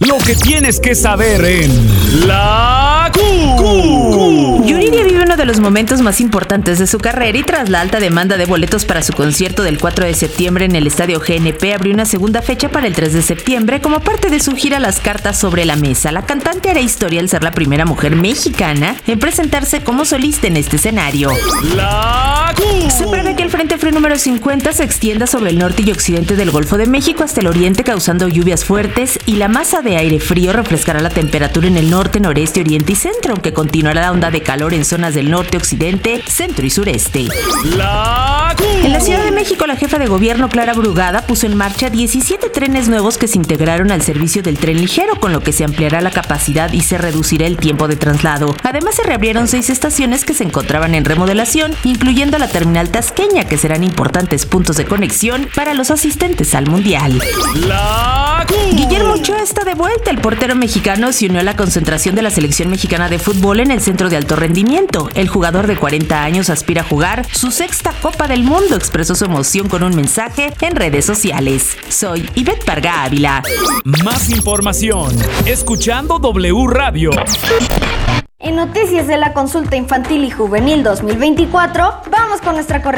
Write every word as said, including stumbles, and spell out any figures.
Lo que tienes que saber en La Q. Yuridia vive uno de los momentos más importantes de su carrera y tras la alta demanda de boletos para su concierto del cuatro de septiembre en el Estadio G N P, abrió una segunda fecha para el tres de septiembre como parte de su gira Las Cartas sobre la Mesa. La cantante hará historia al ser la primera mujer mexicana en presentarse como solista en este escenario. La Q. Se prevé que el Frente Frío número cincuenta se extienda sobre el norte y occidente del Golfo de México hasta el oriente, causando lluvias fuertes, y la masa de aire frío refrescará la temperatura en el norte, noreste, oriente y centro, aunque continuará la onda de calor en zonas del norte, occidente, centro y sureste. La Q. En la Ciudad de México, la jefa de gobierno Clara Brugada puso en marcha diecisiete trenes nuevos que se integraron al servicio del tren ligero, con lo que se ampliará la capacidad y se reducirá el tiempo de traslado. Además, se reabrieron seis estaciones que se encontraban en remodelación, incluyendo la terminal tasqueña, que serán importantes puntos de conexión para los asistentes al Mundial. La Q. Guillermo Ochoa está de vuelta. El portero mexicano se unió a la concentración de la selección mexicana de fútbol en el centro de alto rendimiento. El jugador de cuarenta años aspira a jugar su sexta Copa del Mundo. Expresó su emoción con un mensaje en redes sociales. Soy Ivette Parga Ávila. Más información escuchando W Radio. En noticias de la consulta infantil y juvenil dos mil veinticuatro, vamos con nuestra corresponsal